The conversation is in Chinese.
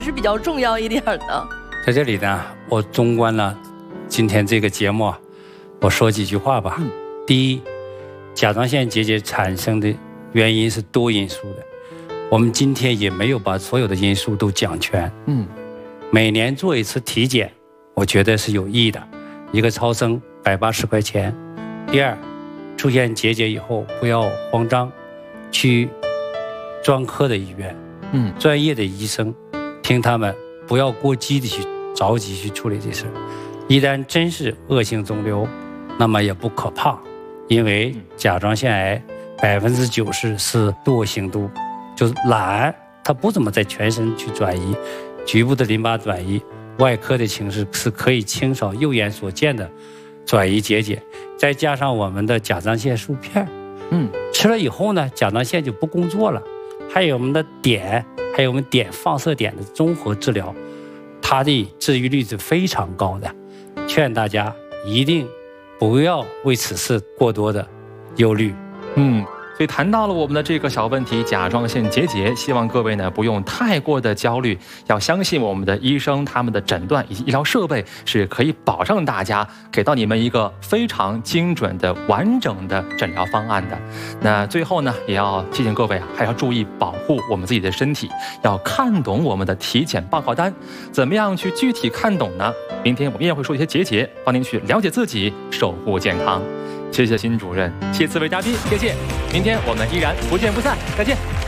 是比较重要一点的。 在这里呢，我纵观了今天这个节目，我说几句话吧。第一，甲状腺结节产生的原因是多因素的，我们今天也没有把所有的因素都讲全。每年做一次体检，我觉得是有益的，一个超声180块钱。第二，出现结节以后不要慌张，去专科的医院，专业的医生，听他们，不要过激的去着急去处理这事。一旦真是恶性肿瘤，那么也不可怕，因为甲状腺癌90%是惰性度，就是懒，它不怎么在全身去转移，局部的淋巴转移，外科的形式是可以清扫肉眼所见的转移结节，再加上我们的甲状腺素片，吃了以后呢，甲状腺就不工作了。还有我们的碘，还有我们放射碘的综合治疗，它的治愈率是非常高的。劝大家一定不要为此事过多的忧虑。 所以谈到了我们的这个小问题，甲状腺结节，希望各位呢不用太过的焦虑，要相信我们的医生，他们的诊断以及医疗设备是可以保证大家给到你们一个非常精准的完整的诊疗方案的。那最后呢，也要提醒各位还要注意保护我们自己的身体，要看懂我们的体检报告单。怎么样去具体看懂呢？明天我们也会说一些结节，帮您去了解自己，守护健康。谢谢辛主任，谢谢4位嘉宾，谢谢。明天我们依然不见不散，再见。